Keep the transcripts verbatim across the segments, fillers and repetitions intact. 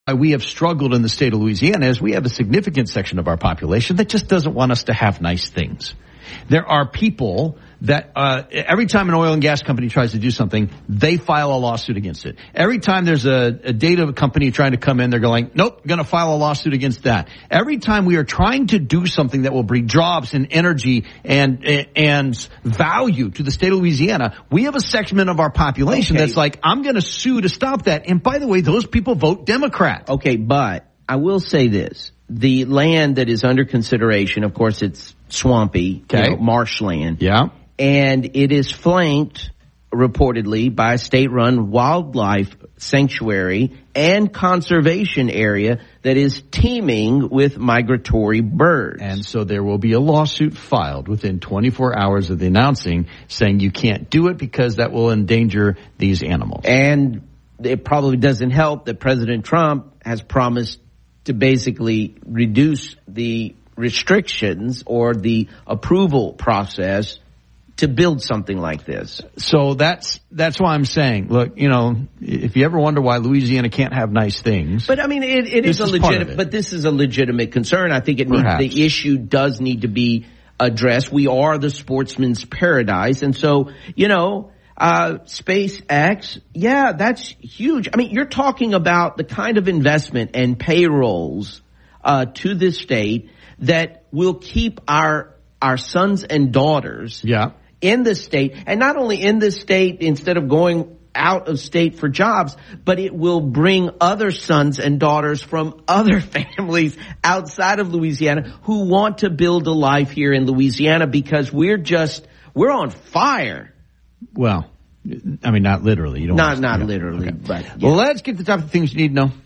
we have struggled in the state of Louisiana is we have a significant section of our population that just doesn't want us to have nice things. There are people that uh every time an oil and gas company tries to do something, they file a lawsuit against it. Every time there's a, a data company trying to come in, they're going, nope, going to file a lawsuit against that. Every time we are trying to do something that will bring jobs and energy and and value to the state of Louisiana, we have a segment of our population okay. that's like, I'm going to sue to stop that. And by the way, those people vote Democrat. Okay, but I will say this. The land that is under consideration, of course, it's swampy, okay. you know, marshland. Yeah. And it is flanked, reportedly, by a state-run wildlife sanctuary and conservation area that is teeming with migratory birds. And so there will be a lawsuit filed within twenty-four hours of the announcing saying you can't do it because that will endanger these animals. And it probably doesn't help that President Trump has promised to basically reduce the restrictions or the approval process to build something like this. So that's that's why I'm saying, look, you know, if you ever wonder why Louisiana can't have nice things. But I mean, it, it is a legitimate, but this is a legitimate concern. I think it needs, the issue does need to be addressed. We are the sportsman's paradise. And so, you know, uh, SpaceX, yeah, that's huge. I mean, you're talking about the kind of investment and payrolls, uh, to this state that will keep our, our sons and daughters. Yeah. In the state, and not only in the state instead of going out of state for jobs, but it will bring other sons and daughters from other families outside of Louisiana who want to build a life here in Louisiana because we're just, we're on fire. Well, I mean, not literally. You don't not, not yeah. literally, okay. but. Yeah. Well, let's get to the top of things you need to know.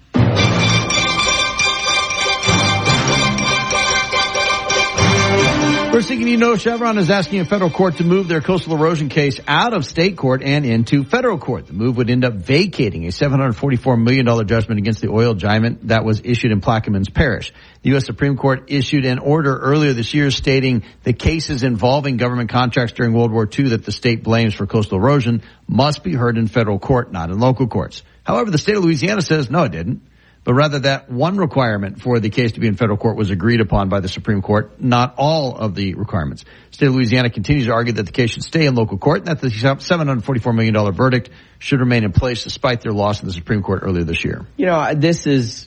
First thing you know, Chevron is asking a federal court to move their coastal erosion case out of state court and into federal court. The move would end up vacating a seven hundred forty-four million dollars judgment against the oil giant that was issued in Plaquemines Parish. The U S Supreme Court issued an order earlier this year stating the cases involving government contracts during World War Two that the state blames for coastal erosion must be heard in federal court, not in local courts. However, the state of Louisiana says no, it didn't. But rather that one requirement for the case to be in federal court was agreed upon by the Supreme Court, not all of the requirements. State of Louisiana continues to argue that the case should stay in local court and that the seven hundred forty-four million dollars verdict should remain in place despite their loss in the Supreme Court earlier this year. You know, this is,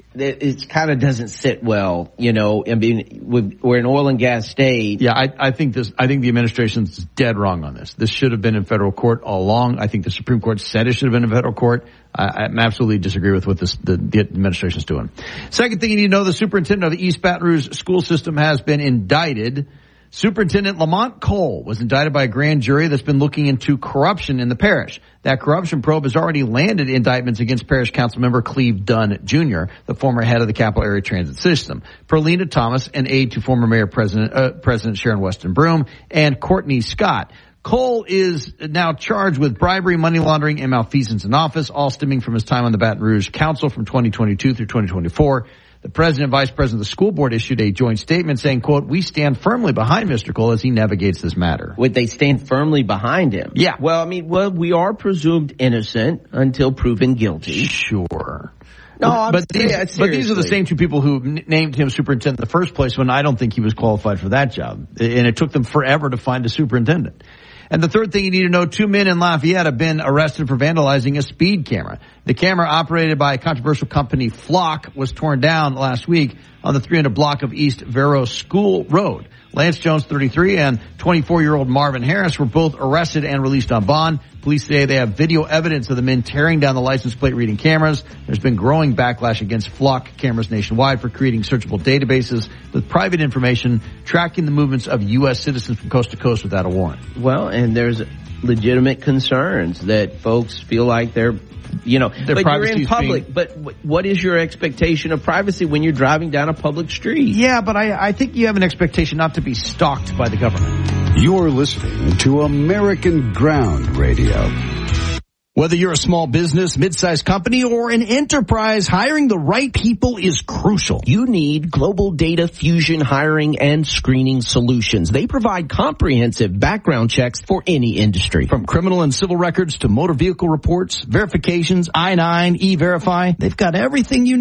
it kind of doesn't sit well, you know, I mean, we're an oil and gas state. Yeah, I, I think this, I think the administration's dead wrong on this. This should have been in federal court all along. I think the Supreme Court said it should have been in federal court. I, I absolutely disagree with what this, the, the administration's doing. Second thing you need to know, the superintendent of the East Baton Rouge school system has been indicted. Superintendent Lamont Cole was indicted by a grand jury that's been looking into corruption in the parish. That corruption probe has already landed indictments against parish council member Cleve Dunn Junior, the former head of the Capital Area Transit System, Perlina Thomas, an aide to former Mayor President, uh, President Sharon Weston Broome, and Courtney Scott. Cole is now charged with bribery, money laundering, and malfeasance in office, all stemming from his time on the Baton Rouge Council from twenty twenty-two through twenty twenty-four. The president and vice president of the school board issued a joint statement saying, quote, we stand firmly behind Mister Cole as he navigates this matter. Would they stand firmly behind him? Yeah. Well, I mean, well, we are presumed innocent until proven guilty. Sure. No, I'm but, these, yeah, but these are the same two people who n- named him superintendent in the first place when I don't think he was qualified for that job. And it took them forever to find a superintendent. And the third thing you need to know, two men in Lafayette have been arrested for vandalizing a speed camera. The camera, operated by a controversial company, Flock, was torn down last week on the three hundred block of East Vero School Road. Lance Jones, thirty-three, and twenty-four-year-old Marvin Harris were both arrested and released on bond. Police say they have video evidence of the men tearing down the license plate reading cameras. There's been growing backlash against Flock cameras nationwide for creating searchable databases with private information, tracking the movements of U S citizens from coast to coast without a warrant. Well, and there's legitimate concerns that folks feel like they're, you know, Their but you're in public. Being... But what is your expectation of privacy when you're driving down a public street? Yeah, but I, I think you have an expectation not to be stalked by the government. You're listening to American Ground Radio. Whether you're a small business, mid-sized company, or an enterprise, hiring the right people is crucial. You need Global Data Fusion Hiring and Screening Solutions. They provide comprehensive background checks for any industry. From criminal and civil records to motor vehicle reports, verifications, I nine, E-Verify, they've got everything you need.